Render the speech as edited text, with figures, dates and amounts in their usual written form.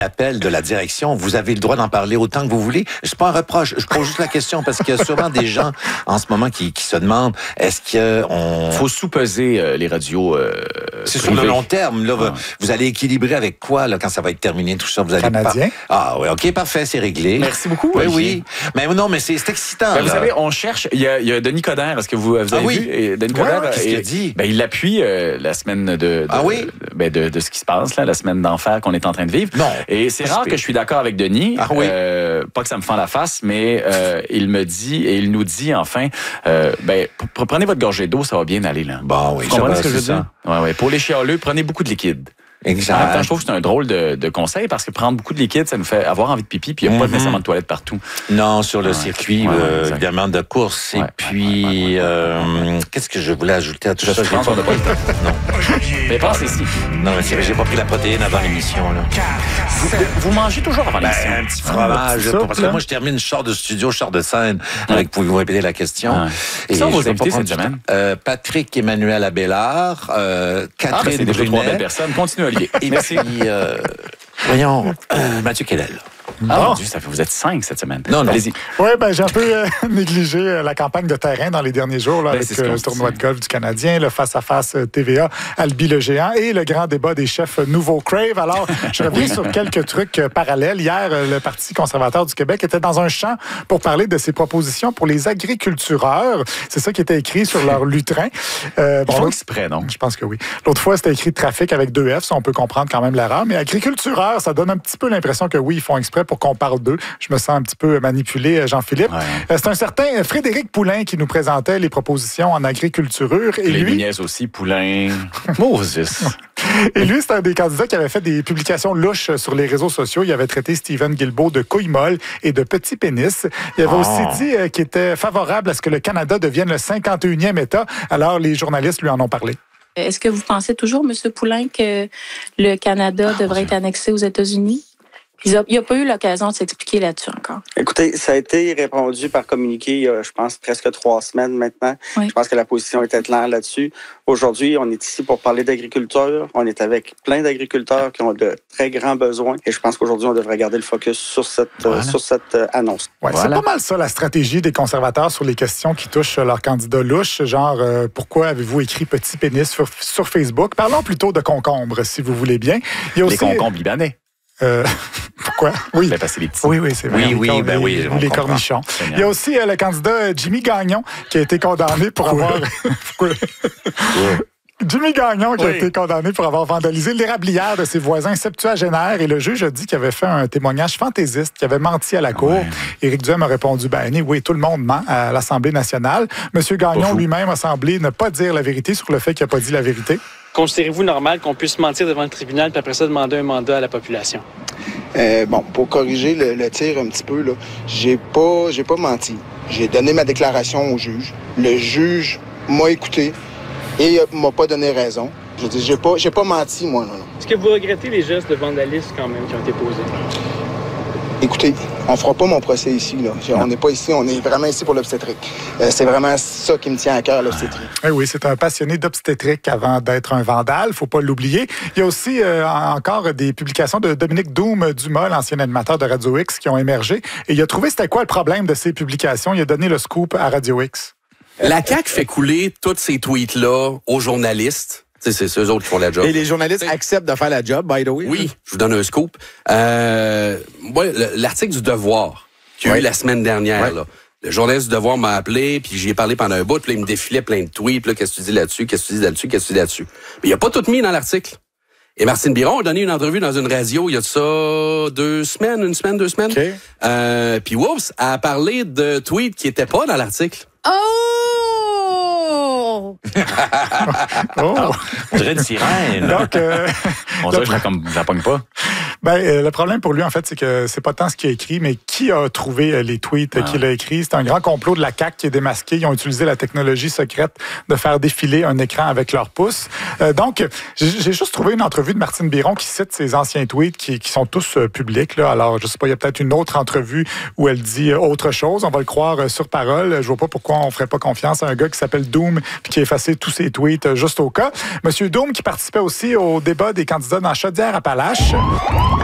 appel de la direction, vous avez le droit d'en parler autant que vous voulez. C'est pas un reproche. Je pose juste la question parce qu'il y a sûrement des gens en ce moment qui se demandent est-ce que faut sous-peser les radios. C'est sur le long terme. Là, vous allez équilibrer avec quoi là quand ça va être terminé tout ça? Vous allez Canadien. Ah oui, ok, parfait, c'est réglé. Merci beaucoup. Oui. Mais non, mais c'est excitant. Vous savez, on cherche. Il y a Denis Coderre. Est-ce que vous avez vu? Et Denis Coderre, qu'est-ce qu'il a dit? Il appuie la semaine de ce qui se passe là, la semaine d'enfer qu'on est en train de vivre. Non. Et c'est rare que je suis d'accord avec Denis. Ah oui. Pas que ça me fend la face, mais il me dit et il nous dit enfin, prenez votre gorgée d'eau, ça va bien aller là. Bon, oui. Vous comprenez ce que je veux dire? Ouais. Pour les chialeux, prenez beaucoup de liquide. Exact. En même temps, je trouve que c'est un drôle de conseil parce que prendre beaucoup de liquide, ça nous fait avoir envie de pipi, puis il n'y a pas nécessairement de toilette partout. Non, sur le circuit, évidemment, de course. Et puis, qu'est-ce que je voulais ajouter à tout ça? Je pense qu'on n'a pas le temps. Non. Mais pense ici. Non, mais c'est vrai, j'ai pas pris la protéine avant l'émission. Vous mangez toujours avant l'émission? Un petit fromage. Parce que moi, je termine, je sors de studio, je sors de scène. Pouvez-vous répéter la question? Qui sont vos invités cette semaine? Patrick Emmanuel Abélard, Catherine c'est déjà 3 belles Brunet. personnes. Continuez, Olivier. Et puis, voyons, Mathieu Kellel. Mon Dieu, vous êtes 5 cette semaine. Non. Allez-y. Oui, j'ai un peu négligé la campagne de terrain dans les derniers jours là, avec le tournoi de golf du Canadien, le face-à-face TVA, Albi le géant et le grand débat des chefs Nouveau Crave. Alors, je reviens sur quelques trucs parallèles. Hier, le Parti conservateur du Québec était dans un champ pour parler de ses propositions pour les agriculteurs. C'est ça qui était écrit sur leur lutrin. Ils font exprès, non? Je pense que oui. L'autre fois, c'était écrit trafic avec 2 F, ça, on peut comprendre quand même l'erreur. Mais agricultureur, ça donne un petit peu l'impression que oui, ils font exprès pour qu'on parle d'eux. Je me sens un petit peu manipulé, Jean-Philippe. Ouais. C'est un certain Frédéric Poulain qui nous présentait les propositions en agriculture. Et les lui... nièces aussi, Poulain. Moses. Et lui, c'est un des candidats qui avait fait des publications louches sur les réseaux sociaux. Il avait traité Stephen Guilbeault de couille molle et de petit pénis. Il avait aussi dit qu'il était favorable à ce que le Canada devienne le 51e État. Alors, les journalistes lui en ont parlé. Est-ce que vous pensez toujours, M. Poulain, que le Canada devrait être annexé aux États-Unis? Il n'a pas eu l'occasion de s'expliquer là-dessus encore. Écoutez, ça a été répondu par communiqué il y a, je pense, presque 3 semaines maintenant. Oui. Je pense que la position était claire là-dessus. Aujourd'hui, on est ici pour parler d'agriculture. On est avec plein d'agriculteurs qui ont de très grands besoins. Et je pense qu'aujourd'hui, on devrait garder le focus sur cette annonce. Ouais, c'est pas mal ça, la stratégie des conservateurs sur les questions qui touchent leurs candidats louches. Genre, pourquoi avez-vous écrit petit pénis sur Facebook? Parlons plutôt de concombres, si vous voulez bien. Il y a aussi... Les concombres libanais. Pourquoi? Oui. Ben, parce que c'est les petits. Oui, c'est vrai. Oui, les cornichons. Il y a aussi le candidat Jimmy Gagnon qui a été condamné pour avoir... Jimmy Gagnon qui a été condamné pour avoir vandalisé l'érablière de ses voisins septuagénaires et le juge a dit qu'il avait fait un témoignage fantaisiste, qu'il avait menti à la cour. Éric Duhem a répondu, oui, tout le monde ment à l'Assemblée nationale. Monsieur Gagnon lui-même a semblé ne pas dire la vérité sur le fait qu'il n'a pas dit la vérité. Considérez-vous normal qu'on puisse mentir devant le tribunal puis après ça demander un mandat à la population? Pour corriger le tir un petit peu, là, j'ai pas menti. J'ai donné ma déclaration au juge. Le juge m'a écouté et m'a pas donné raison. Je veux dire, j'ai pas menti, moi. Non. Est-ce que vous regrettez les gestes de vandalisme quand même qui ont été posés? Écoutez, on fera pas mon procès ici. Là. On n'est pas ici, on est vraiment ici pour l'obstétrique. C'est vraiment ça qui me tient à cœur, l'obstétrique. Oui, c'est un passionné d'obstétrique avant d'être un vandale, faut pas l'oublier. Il y a aussi encore des publications de Dominique Doom-Dumas, l'ancien animateur de Radio X, qui ont émergé. Et il a trouvé c'était quoi le problème de ces publications. Il a donné le scoop à Radio X. La CAQ fait couler tous ces tweets-là aux journalistes. C'est eux autres qui font la job. Et les journalistes acceptent de faire la job, by the way. Oui, je vous donne un scoop. L'article du Devoir qu'il y a eu la semaine dernière, là, le journaliste du Devoir m'a appelé, puis j'y ai parlé pendant un bout, puis là, il me défilait plein de tweets, là, qu'est-ce que tu dis là-dessus, qu'est-ce que tu dis là-dessus, qu'est-ce que tu dis là-dessus. Mais il a pas tout mis dans l'article. Et Martine Biron a donné une entrevue dans une radio il y a de ça 2 semaines. Okay. Puis oups, elle a parlé de tweets qui étaient pas dans l'article. On dirait une sirène. Donc, on dirait que je la pogne pas. Le problème pour lui, en fait, c'est que c'est pas tant ce qu'il a écrit, mais qui a trouvé les tweets qu'il a écrits. C'est un grand complot de la CAQ qui est démasqué. Ils ont utilisé la technologie secrète de faire défiler un écran avec leur pouce. Donc, j'ai juste trouvé une entrevue de Martine Biron qui cite ses anciens tweets qui sont tous publics. Là. Alors, je sais pas, il y a peut-être une autre entrevue où elle dit autre chose. On va le croire sur parole. Je vois pas pourquoi on ferait pas confiance à un gars qui s'appelle Doom puis qui a effacé tous ses tweets juste au cas. Monsieur Doom qui participait aussi au débat des candidats dans Chaudière-Appalaches.